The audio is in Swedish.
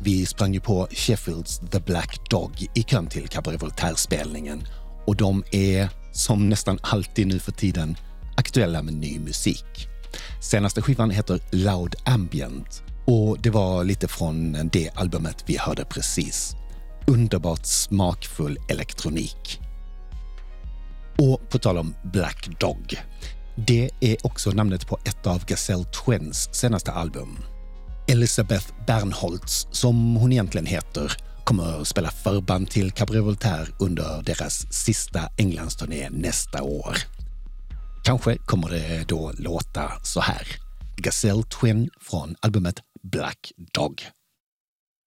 Vi sprang ju på Sheffields The Black Dog i kön till Cabaret Voltaire-spelningen och de är, som nästan alltid nu för tiden, aktuella med ny musik. Senaste skivan heter Loud Ambient och det var lite från det albumet vi hörde precis. Underbart smakfull elektronik. Och på tal om Black Dog, det är också namnet på ett av Gazelle Twins senaste album. Elisabeth Bernholtz, som hon egentligen heter, kommer att spela förband till Cabaret Voltaire under deras sista Englandsturné nästa år. Kanske kommer det då låta så här. Gazelle Twin från albumet Black Dog.